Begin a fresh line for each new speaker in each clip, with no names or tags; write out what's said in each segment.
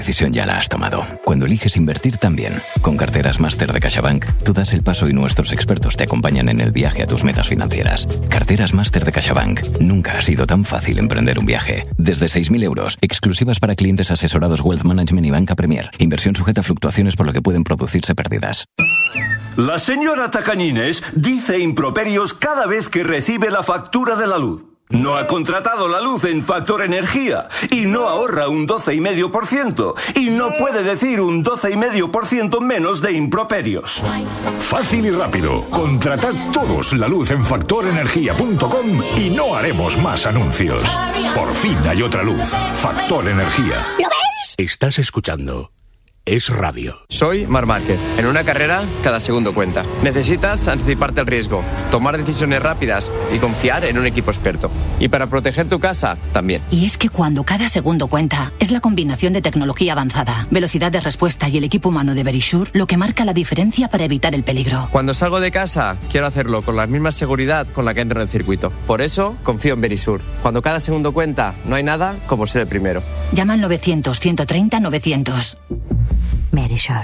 decisión ya la has tomado. Cuando eliges invertir también. Con carteras Máster de CaixaBank, tú das el paso y nuestros expertos te acompañan en el viaje a tus metas financieras. Carteras Máster de CaixaBank. Nunca ha sido tan fácil emprender un viaje. Desde 6.000 euros, exclusivas para clientes asesorados Wealth Management y Banca Premier. Inversión sujeta a fluctuaciones por lo que pueden producirse pérdidas.
La señora Tacañines dice improperios cada vez que recibe la factura de la luz. No ha contratado la luz en Factor Energía y no ahorra un 12,5% y no puede decir un 12,5% menos de improperios.
Fácil y rápido. Contratad todos la luz en factorenergia.com y no haremos más anuncios. Por fin hay otra luz. Factor Energía.
¿Lo ves?
Estás escuchando Es Radio.
Soy Marc Márquez. En una carrera, cada segundo cuenta. Necesitas anticiparte al riesgo, tomar decisiones rápidas y confiar en un equipo experto. Y para proteger tu casa, también.
Y es que cuando cada segundo cuenta, es la combinación de tecnología avanzada, velocidad de respuesta y el equipo humano de Verisure lo que marca la diferencia para evitar el peligro.
Cuando salgo de casa, quiero hacerlo con la misma seguridad con la que entro en el circuito. Por eso, confío en Verisure. Cuando cada segundo cuenta, no hay nada como ser el primero.
Llama al 900-130-900. Verisure.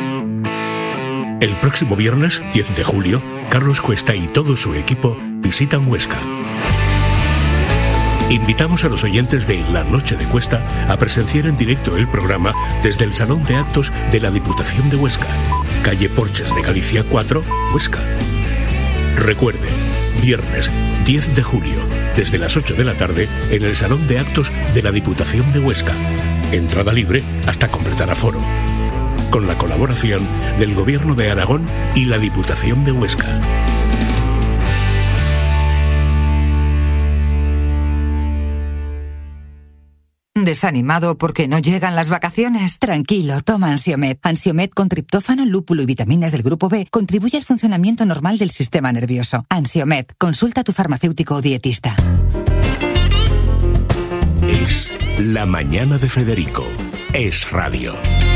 El próximo viernes, 10 de julio, Carlos Cuesta y todo su equipo visitan Huesca. Invitamos a los oyentes de La Noche de Cuesta a presenciar en directo el programa desde el Salón de Actos de la Diputación de Huesca, calle Porches de Galicia 4, Huesca. Recuerde, viernes 10 de julio, desde las 8 de la tarde, en el Salón de Actos de la Diputación de Huesca. Entrada libre hasta completar aforo. Con la colaboración del Gobierno de Aragón y la Diputación de Huesca.
¿Desanimado porque no llegan las vacaciones? Tranquilo, toma Ansiomed. Ansiomed con triptófano, lúpulo y vitaminas del grupo B contribuye al funcionamiento normal del sistema nervioso. Ansiomed, consulta a tu farmacéutico o dietista.
Es La Mañana de Federico. Es Radio.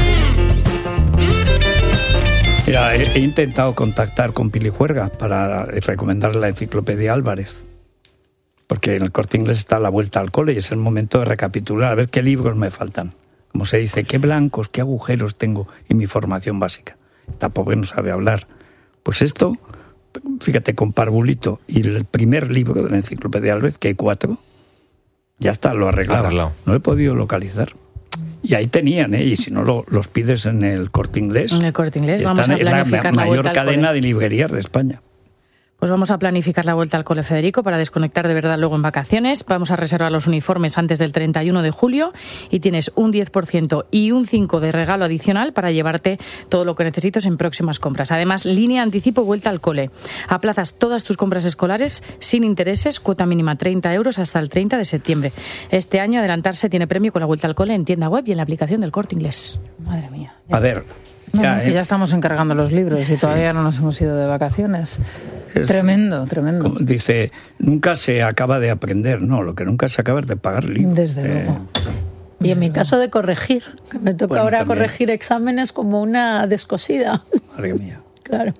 Mira, he intentado contactar con Pili Juerga para recomendarle la enciclopedia Álvarez, porque en el Corte Inglés está La Vuelta al Cole y es el momento de recapitular, a ver qué libros me faltan. Como se dice, qué blancos, qué agujeros tengo en mi formación básica. Esta pobre no sabe hablar. Pues esto, fíjate, con Parvulito y el primer libro de la enciclopedia Álvarez, que hay 4, ya está, lo arreglado. No he podido localizar. Y ahí tenían, y si no los pides en el Corte Inglés.
En el Corte Inglés, vamos a planificar
la mayor cadena de librerías de España.
Pues vamos a planificar la vuelta al cole, Federico, para desconectar de verdad luego en vacaciones. Vamos a reservar los uniformes antes del 31 de julio y tienes un 10% y un 5% de regalo adicional para llevarte todo lo que necesites en próximas compras. Además, línea anticipo vuelta al cole. Aplazas todas tus compras escolares sin intereses, cuota mínima 30 euros hasta el 30 de septiembre. Este año adelantarse tiene premio con la vuelta al cole en tienda web y en la aplicación del Corte Inglés. Madre mía.
A ver.
Que ya estamos encargando los libros y todavía no nos hemos ido de vacaciones. Tremendo.
Dice, nunca se acaba de aprender, no, lo que nunca se acaba es de pagar libros.
Desde luego.
Y en mi caso de corregir, que me toca ahora también corregir exámenes como una descosida.
Madre mía.
Claro.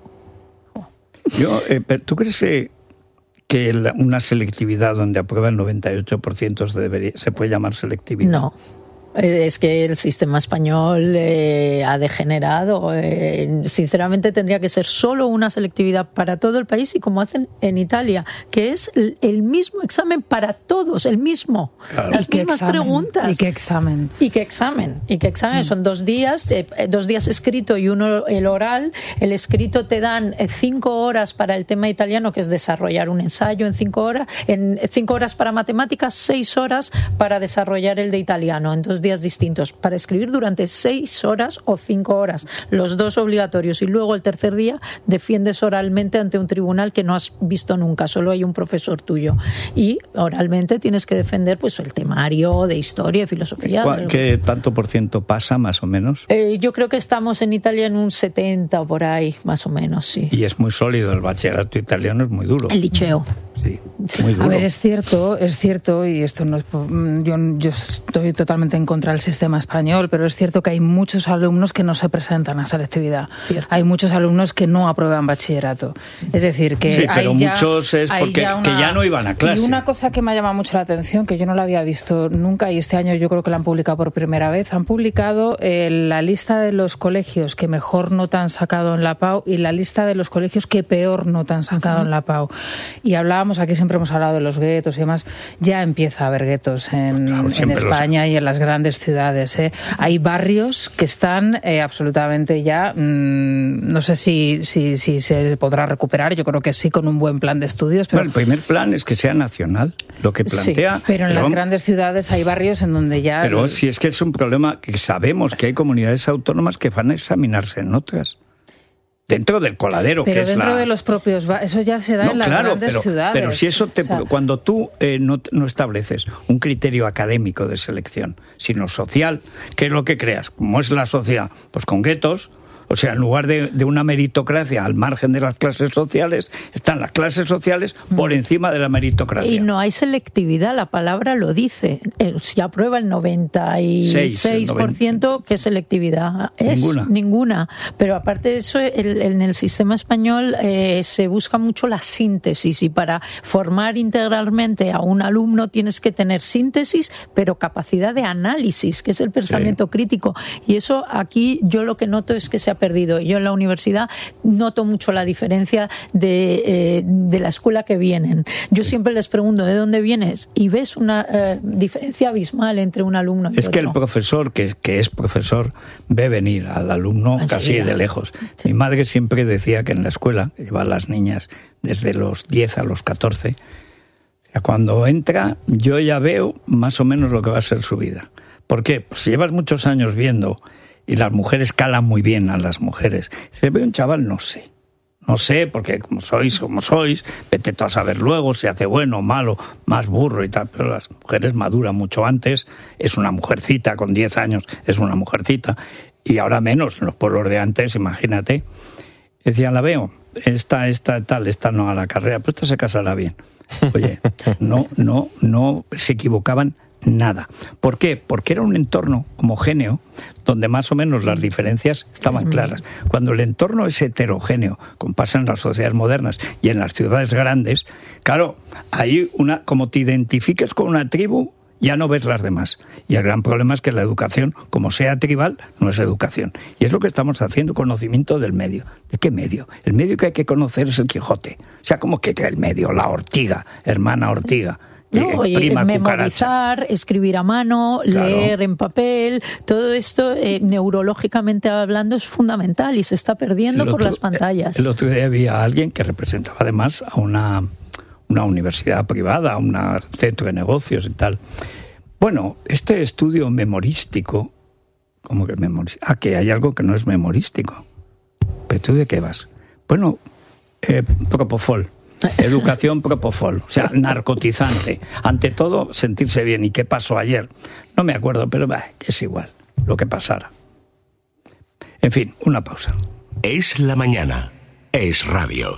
¿Tú crees que una selectividad donde aprueba el 98% se puede llamar selectividad?
No. Es que el sistema español ha degenerado. Sinceramente tendría que ser solo una selectividad para todo el país y como hacen en Italia, que es el mismo examen para todos, el mismo. Claro. Las mismas preguntas.
¿Y qué examen?
¿Y qué examen? Son 2 días, 2 días escrito y uno el oral. El escrito te dan 5 horas para el tema italiano, que es desarrollar un ensayo en 5 horas. En 5 horas para matemáticas, 6 horas para desarrollar el de italiano. En 2 días distintos, para escribir durante 6 horas o 5 horas, los 2 obligatorios, y luego el tercer día defiendes oralmente ante un tribunal que no has visto nunca, solo hay un profesor tuyo, y oralmente tienes que defender pues el temario de historia y filosofía.
¿Qué tanto por ciento pasa, más o menos?
Yo creo que estamos en Italia en un 70 o por ahí, más o menos, sí.
Y es muy sólido, el bachillerato italiano es muy duro.
El liceo.
Sí. Muy duro.
A ver, es cierto, y esto no es, yo estoy totalmente en contra del sistema español, pero es cierto que hay muchos alumnos que no se presentan a selectividad. Cierto. Hay muchos alumnos que no aprueban bachillerato. Es decir, que
sí, pero
hay
muchos es porque que ya no iban a clase.
Y una cosa que me ha llamado mucho la atención, que yo no la había visto nunca, y este año yo creo que la han publicado por primera vez, han publicado la lista de los colegios que mejor nota han sacado en la PAU y la lista de los colegios que peor nota han sacado en la PAU. Y hablábamos, aquí siempre hemos hablado de los guetos y demás, ya empieza a haber guetos en España y en las grandes ciudades. Hay barrios que están absolutamente ya, no sé si se podrá recuperar, yo creo que sí, con un buen plan de estudios. Pero...
Bueno, el primer plan es que sea nacional, lo que plantea.
Sí, pero en las grandes ciudades hay barrios en donde ya...
Pero si es que es un problema que sabemos que hay comunidades autónomas que van a examinarse en otras. Dentro del coladero,
pero
que es
dentro de los propios... Eso ya se da en las grandes ciudades.
Pero si eso cuando tú no estableces un criterio académico de selección, sino social, ¿qué es lo que creas? ¿Cómo es la sociedad? Pues con guetos. O sea, en lugar de una meritocracia al margen de las clases sociales, están las clases sociales por encima de la meritocracia.
Y no hay selectividad, la palabra lo dice. Si aprueba el 96%, ¿qué selectividad es? Ninguna. Pero aparte de eso, en el sistema español se busca mucho la síntesis, y para formar integralmente a un alumno tienes que tener síntesis, pero capacidad de análisis, que es el pensamiento crítico. Y eso aquí yo lo que noto es que se ha perdido. Yo en la universidad noto mucho la diferencia de la escuela que vienen. Yo siempre les pregunto, ¿de dónde vienes? Y ves una diferencia abismal entre un alumno y otro.
Es que el profesor, que es profesor, ve venir al alumno casi de lejos. Sí. Mi madre siempre decía que en la escuela, que lleva a las niñas desde los 10 a los 14, cuando entra, yo ya veo más o menos lo que va a ser su vida. ¿Por qué? Pues si llevas muchos años viendo, y las mujeres calan muy bien a las mujeres. Se ve un chaval, no sé, porque como sois, vete tú a saber luego si hace bueno o malo, más burro y tal, pero las mujeres maduran mucho antes, es una mujercita, con 10 años es una mujercita, y ahora menos, en los pueblos de antes, imagínate. Decían, la veo, esta no a la carrera, pero esta se casará bien. Oye, no se equivocaban nada. ¿Por qué? Porque era un entorno homogéneo donde más o menos las diferencias estaban claras. Cuando el entorno es heterogéneo, como pasa en las sociedades modernas y en las ciudades grandes, claro, ahí como te identifiques con una tribu, ya no ves las demás. Y el gran problema es que la educación, como sea tribal, no es educación. Y es lo que estamos haciendo, conocimiento del medio. ¿De qué medio? El medio que hay que conocer es el Quijote. O sea, ¿cómo que el medio? La ortiga, hermana ortiga.
No, y memorizar, escribir a mano, leer en papel, todo esto neurológicamente hablando es fundamental y se está perdiendo por las pantallas.
El otro día había alguien que representaba además a una universidad privada, a un centro de negocios y tal. Bueno, este estudio memorístico, ¿cómo que memorístico? Que hay algo que no es memorístico. ¿Pero tú de qué vas? Bueno, Propofol. Educación Propofol, o sea, narcotizante. Ante todo, sentirse bien. ¿Y qué pasó ayer? No me acuerdo, pero que es igual lo que pasara. En fin, una pausa.
Es la mañana. Es radio.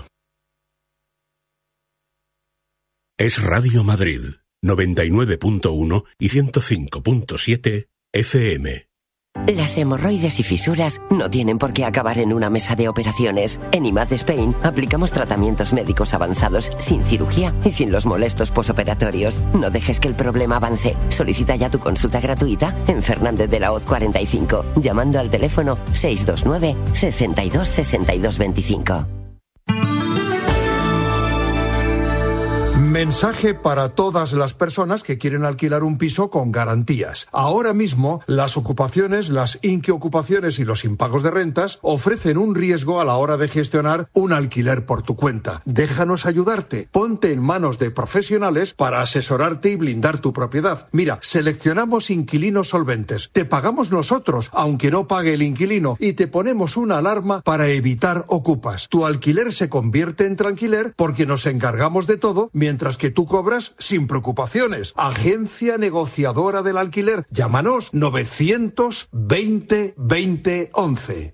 Es Radio Madrid, 99.1 y 105.7 FM.
Las hemorroides y fisuras no tienen por qué acabar en una mesa de operaciones. En IMAD Spain aplicamos tratamientos médicos avanzados sin cirugía y sin los molestos posoperatorios. No dejes que el problema avance. Solicita ya tu consulta gratuita en Fernández de la Hoz 45, llamando al teléfono 629 62 62 25.
Mensaje para todas las personas que quieren alquilar un piso con garantías. Ahora mismo, las ocupaciones, las inquiocupaciones y los impagos de rentas ofrecen un riesgo a la hora de gestionar un alquiler por tu cuenta. Déjanos ayudarte. Ponte en manos de profesionales para asesorarte y blindar tu propiedad. Mira, seleccionamos inquilinos solventes. Te pagamos nosotros, aunque no pague el inquilino, y te ponemos una alarma para evitar ocupas. Tu alquiler se convierte en tranquiler porque nos encargamos de todo, mientras que tú cobras sin preocupaciones. Agencia negociadora del alquiler. Llámanos 920 20 11.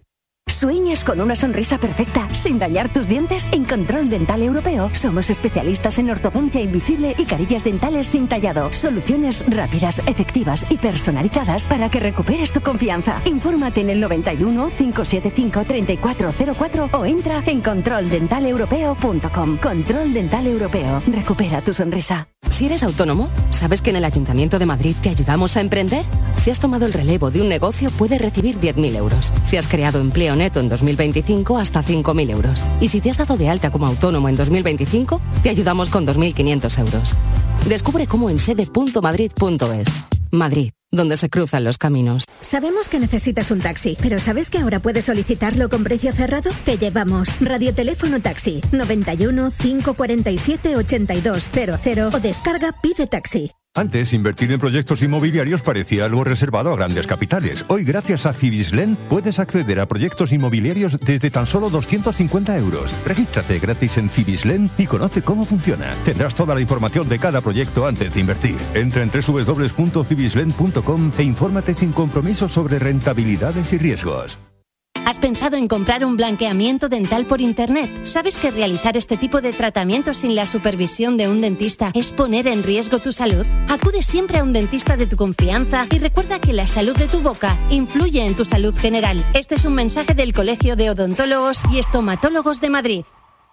¿Sueñas con una sonrisa perfecta sin dañar tus dientes? En Control Dental Europeo somos especialistas en ortodoncia invisible y carillas dentales sin tallado. Soluciones rápidas, efectivas y personalizadas para que recuperes tu confianza. Infórmate en el 91 575 3404 o entra en controldentaleuropeo.com. Control Dental Europeo. Recupera tu sonrisa.
Si eres autónomo, ¿sabes que en el Ayuntamiento de Madrid te ayudamos a emprender? Si has tomado el relevo de un negocio, puedes recibir 10.000 euros. Si has creado empleo neto en 2025, hasta 5.000 euros. Y si te has dado de alta como autónomo en 2025, te ayudamos con 2.500 euros. Descubre cómo en sede.madrid.es. Madrid, donde se cruzan los caminos.
Sabemos que necesitas un taxi, pero ¿sabes que ahora puedes solicitarlo con precio cerrado? Te llevamos. Radioteléfono Taxi, 91 547 8200 o descarga Pide Taxi.
Antes, invertir en proyectos inmobiliarios parecía algo reservado a grandes capitales. Hoy, gracias a Cibislen, puedes acceder a proyectos inmobiliarios desde tan solo 250 euros. Regístrate gratis en Cibislen y conoce cómo funciona. Tendrás toda la información de cada proyecto antes de invertir. Entra en www.cibislen.com e infórmate sin compromiso sobre rentabilidades y riesgos.
¿Has pensado en comprar un blanqueamiento dental por internet? ¿Sabes que realizar este tipo de tratamientos sin la supervisión de un dentista es poner en riesgo tu salud? Acude siempre a un dentista de tu confianza y recuerda que la salud de tu boca influye en tu salud general. Este es un mensaje del Colegio de Odontólogos y Estomatólogos de Madrid.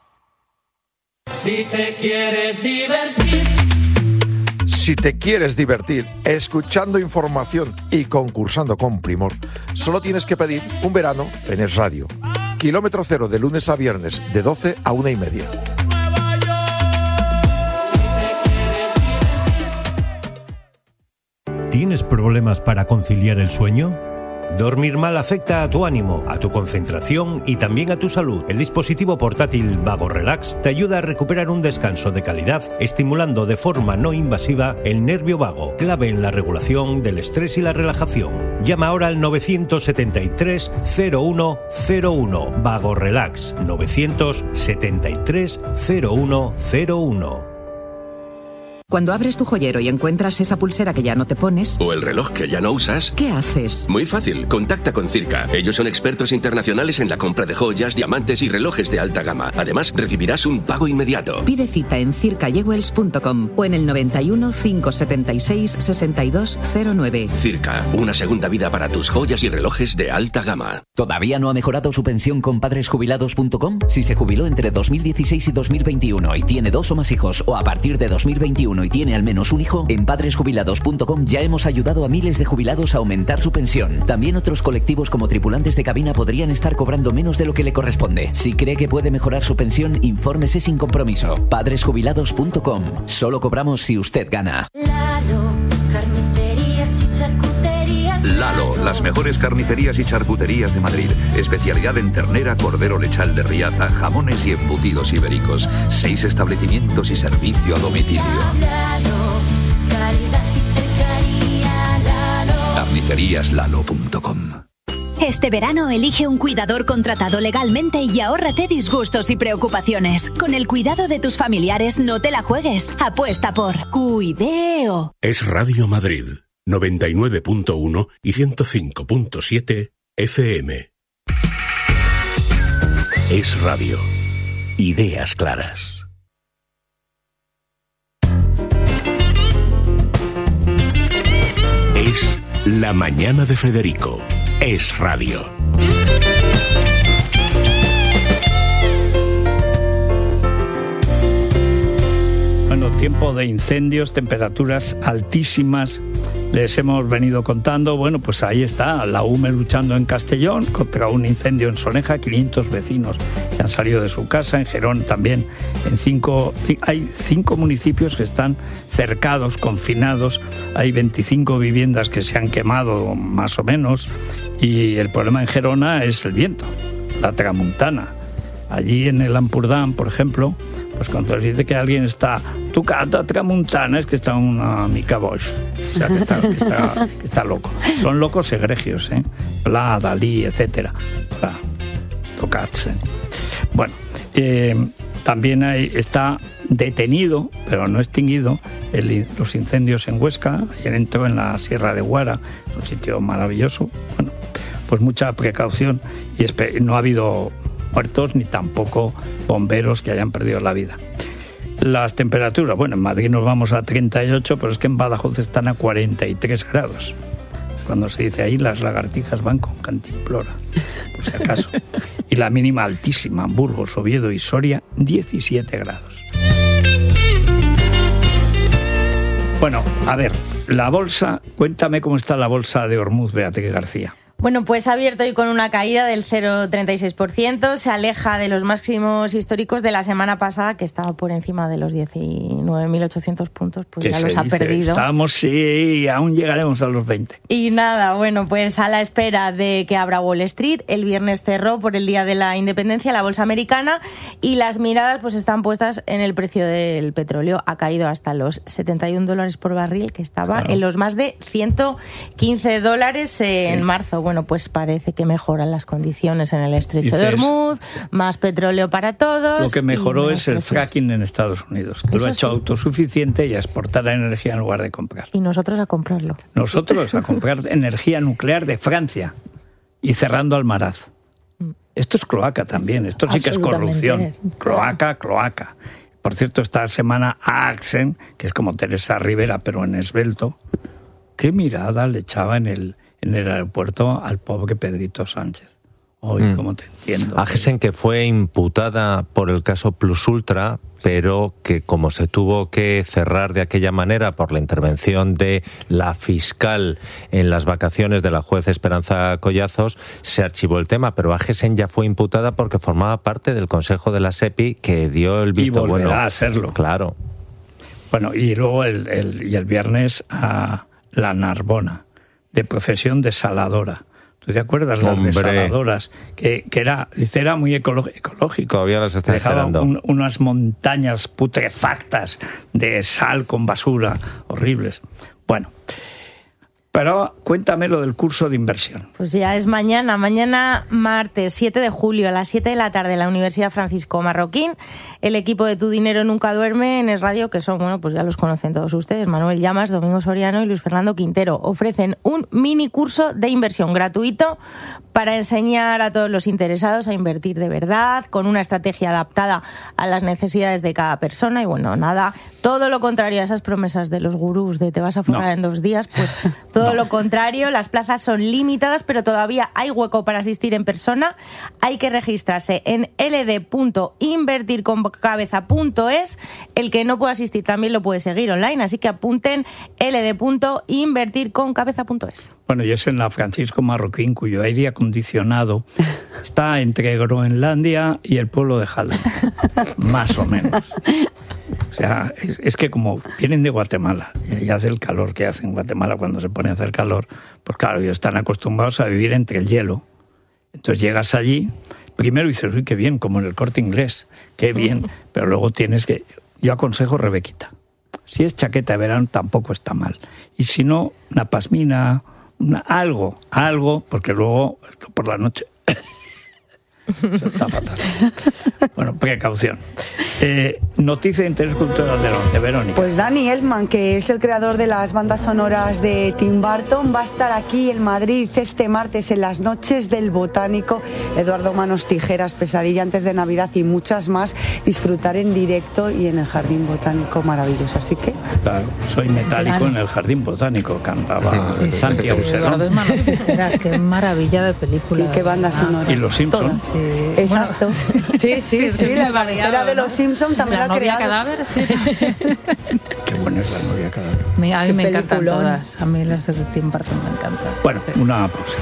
Si te quieres divertir.
Si te quieres divertir escuchando información y concursando con Primor, solo tienes que pedir un verano en Es Radio. Kilómetro cero de lunes a viernes, de 12 a 1:30.
¿Tienes problemas para conciliar el sueño? Dormir mal afecta a tu ánimo, a tu concentración y también a tu salud. El dispositivo portátil Vago Relax te ayuda a recuperar un descanso de calidad, estimulando de forma no invasiva el nervio vago, clave en la regulación del estrés y la relajación. Llama ahora al 973 0101. Vago Relax, 973 0101.
Cuando abres tu joyero y encuentras esa pulsera que ya no te pones...
o el reloj que ya no usas...
¿qué haces?
Muy fácil, contacta con Circa. Ellos son expertos internacionales en la compra de joyas, diamantes y relojes de alta gama. Además, recibirás un pago inmediato.
Pide cita en circajewels.com o en el 91 576 6209.
Circa, una segunda vida para tus joyas y relojes de alta gama.
¿Todavía no ha mejorado su pensión con padresjubilados.com? Si se jubiló entre 2016 y 2021 y tiene 2 o más hijos, o a partir de 2021 y tiene al menos un hijo, en padresjubilados.com ya hemos ayudado a miles de jubilados a aumentar su pensión. También otros colectivos como tripulantes de cabina podrían estar cobrando menos de lo que le corresponde. Si cree que puede mejorar su pensión, infórmese sin compromiso. Padresjubilados.com. Solo cobramos si usted gana.
Lalo, carnicerías y charcuterías.
Lalo, las mejores carnicerías y charcuterías de Madrid. Especialidad en ternera, cordero lechal de Riaza, jamones y embutidos ibéricos. 6 establecimientos y servicio a domicilio.
Lalo, calidad y cercanía. Lalo.
Carniceríaslalo.com.
Este verano elige un cuidador contratado legalmente y ahórrate disgustos y preocupaciones. Con el cuidado de tus familiares no te la juegues. Apuesta por Cuideo.
Es Radio Madrid, 99.1 y 105.7 FM. Es Radio. Ideas claras. Es La Mañana de Federico. Es Radio.
Bueno, tiempo de incendios, temperaturas altísimas, les hemos venido contando. Bueno, pues ahí está, la UME luchando en Castellón contra un incendio en Soneja, 500 vecinos que han salido de su casa, en Gerón también, hay 5 municipios que están cercados, confinados, hay 25 viviendas que se han quemado más o menos, y el problema en Gerona es el viento, la tramuntana. Allí en el Ampurdán, por ejemplo, pues cuando les dice que alguien está tocada tramuntana, es que está una mica boix, o sea, que está loco. Son locos egregios, Pla, Dalí, etcétera, para tocarse. Bueno, también está detenido, pero no extinguido, los incendios en Huesca. Ayer entró en la Sierra de Guara, es un sitio maravilloso. Bueno, pues mucha precaución y no ha habido muertos ni tampoco bomberos que hayan perdido la vida. Las temperaturas, bueno, en Madrid nos vamos a 38, pero es que en Badajoz están a 43 grados. Cuando se dice ahí, las lagartijas van con cantimplora, por si acaso. Y la mínima altísima, en Burgos, Oviedo y Soria, 17 grados. Bueno, a ver, la bolsa, cuéntame cómo está la bolsa de Ormuz, Beatriz García.
Bueno, pues ha abierto hoy con una caída del 0,36%, se aleja de los máximos históricos de la semana pasada, que estaba por encima de los 19.800 puntos, pues ya los ha perdido.
Estamos, sí, aún llegaremos a los 20.
Y nada, bueno, pues a la espera de que abra Wall Street, el viernes cerró por el Día de la Independencia la bolsa americana y las miradas pues están puestas en el precio del petróleo. Ha caído hasta los $71 por barril, que estaba en los más de $115 en marzo. Bueno, pues parece que mejoran las condiciones en el estrecho de Hormuz, más petróleo para todos.
Lo que mejoró es el fracking en Estados Unidos, que lo ha hecho autosuficiente y a exportar la energía en lugar de comprar.
Y nosotros a comprarlo.
Nosotros a comprar energía nuclear de Francia y cerrando Almaraz. Esto es cloaca también, esto sí que es corrupción. Cloaca. Por cierto, esta semana a Axen, que es como Teresa Rivera, pero en esbelto, qué mirada le echaba en el aeropuerto al pobre Pedrito Sánchez. Hoy, ¿cómo te entiendo?
Axen, que fue imputada por el caso Plus Ultra, pero que como se tuvo que cerrar de aquella manera por la intervención de la fiscal en las vacaciones de la juez Esperanza Collazos, se archivó el tema, pero Axen ya fue imputada porque formaba parte del Consejo de la SEPI que dio el visto bueno. Y
volverá a serlo.
Claro.
Bueno, y luego el viernes a la Narbona, de profesión desaladora. ¿Tú te acuerdas? Las desaladoras, que era muy ecológico.
Todavía las está
dejando. Unas montañas putrefactas de sal con basura, horribles. Bueno, pero cuéntame lo del curso de inversión.
Pues ya es mañana martes 7 de julio a las 7 de la tarde en la Universidad Francisco Marroquín. El equipo de Tu Dinero Nunca Duerme en Es Radio, que son, bueno, pues ya los conocen todos ustedes, Manuel Llamas, Domingo Soriano y Luis Fernando Quintero, ofrecen un mini curso de inversión gratuito para enseñar a todos los interesados a invertir de verdad, con una estrategia adaptada a las necesidades de cada persona. Y bueno, nada, todo lo contrario a esas promesas de los gurús de te vas a forrar en 2 días, pues todo lo contrario. Las plazas son limitadas, pero todavía hay hueco para asistir en persona. Hay que registrarse en ld.invertirconcabeza.es. El que no pueda asistir también lo puede seguir online, así que apunten ld.invertirconcabeza.es.
Bueno, y es en la Francisco Marroquín, cuyo aire acondicionado está entre Groenlandia y el pueblo de Halden, más o menos. O sea, es que como vienen de Guatemala y hace el calor que hace en Guatemala cuando se pone a hacer calor, pues claro, ellos están acostumbrados a vivir entre el hielo. Entonces llegas allí, primero dices, uy, qué bien, como en el Corte Inglés, qué bien, pero luego tienes que... Yo aconsejo Rebequita. Si es chaqueta de verano tampoco está mal. Y si no, una pasmina, algo, porque luego esto por la noche... Eso está fatal. Bueno, precaución. Noticia de interés cultural del 11, Verónica.
Pues Danny Elfman, que es el creador de las bandas sonoras de Tim Burton, va a estar aquí en Madrid este martes en las Noches del Botánico. Eduardo Manos Tijeras, Pesadilla antes de Navidad y muchas más. Disfrutar en directo y en el Jardín Botánico maravilloso. Así que...
Claro, soy metálico en el Jardín Botánico, cantaba Santi Auserón.
Eduardo Manos Tijeras, qué maravilla de película.
Y qué banda sonora.
Y Los Simpsons.
Exacto. Sí, la cabecera de Los Simpsons también la ha creado.
Cadáver, sí.
Qué buena es La novia cadáver.
A mí me encantan todas. A mí las de Tim Burton me encantan.
Bueno, una pausa.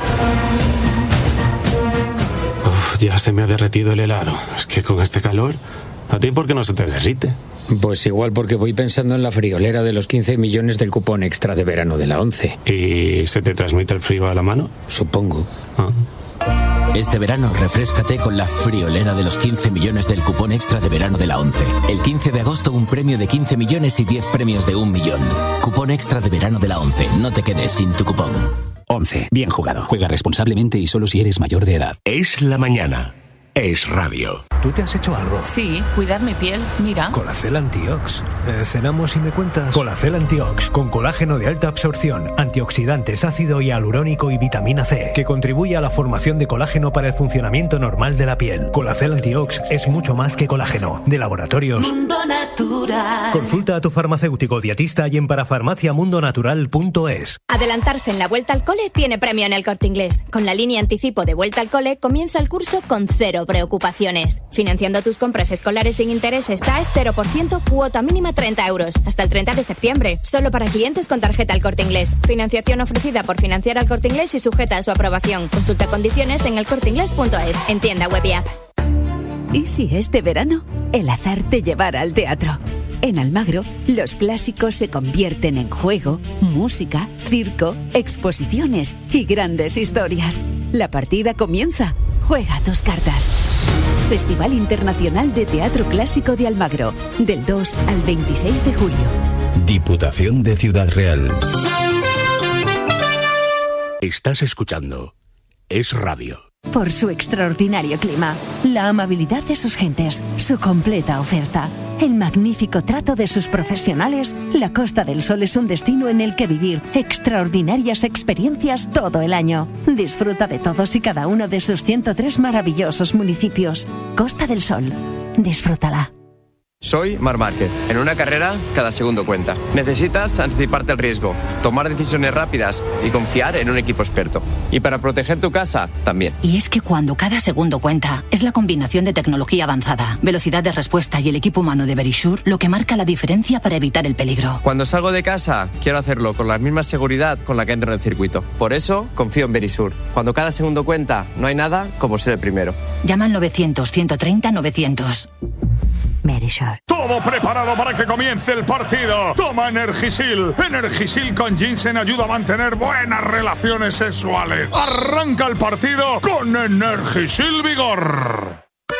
Ya se me ha derretido el helado. Es que con este calor, ¿a ti por qué no se te derrite?
Pues igual porque voy pensando en la friolera de los 15 millones del cupón extra de verano de la 11.
¿Y se te transmite el frío a la mano?
Supongo.
Este verano refréscate con la friolera de los 15 millones del cupón extra de verano de la 11. El 15 de agosto un premio de 15 millones y 10 premios de 1 millón. Cupón extra de verano de la 11. No te quedes sin tu cupón.
11. Bien jugado. Juega responsablemente y solo si eres mayor de edad.
Es la mañana.
Es radio.
¿Tú te has hecho algo?
Sí, cuidar mi piel, mira.
Colacel Antiox. ¿Cenamos y me cuentas?
Colacel Antiox, con colágeno de alta absorción, antioxidantes, ácido hialurónico y vitamina C, que contribuye a la formación de colágeno para el funcionamiento normal de la piel. Colacel Antiox es mucho más que colágeno. De Laboratorios
Mundo Natural.
Consulta a tu farmacéutico dietista y en parafarmaciamundonatural.es.
Adelantarse en la vuelta al cole tiene premio en el Corte Inglés. Con la línea anticipo de vuelta al cole comienza el curso con cero preocupaciones. Financiando tus compras escolares sin intereses TAE 0%, cuota mínima 30 euros. Hasta el 30 de septiembre. Solo para clientes con tarjeta El Corte Inglés. Financiación ofrecida por Financiar al Corte Inglés y sujeta a su aprobación. Consulta condiciones en elcorteinglés.es. En tienda web y app.
¿Y si este verano el azar te llevara al teatro? En Almagro, los clásicos se convierten en juego, música, circo, exposiciones y grandes historias. La partida comienza. Juega tus cartas. Festival Internacional de Teatro Clásico de Almagro, del 2 al 26 de julio.
Diputación de Ciudad Real. Estás escuchando Es Radio.
Por su extraordinario clima, la amabilidad de sus gentes, su completa oferta, el magnífico trato de sus profesionales, la Costa del Sol es un destino en el que vivir extraordinarias experiencias todo el año. Disfruta de todos y cada uno de sus 103 maravillosos municipios. Costa del Sol, disfrútala.
Soy Marc Márquez. En una carrera, cada segundo cuenta. Necesitas anticiparte al riesgo, tomar decisiones rápidas y confiar en un equipo experto. Y para proteger tu casa, también.
Y es que cuando cada segundo cuenta, es la combinación de tecnología avanzada, velocidad de respuesta y el equipo humano de Verisure lo que marca la diferencia para evitar el peligro.
Cuando salgo de casa, quiero hacerlo con la misma seguridad con la que entro en el circuito. Por eso, confío en Verisure. Cuando cada segundo cuenta, no hay nada como ser el primero.
Llama al 900-130-900. Verisure.
Todo preparado para que comience el partido. Toma Energisil. Energisil con ginseng ayuda a mantener buenas relaciones sexuales. Arranca el partido con Energisil Vigor.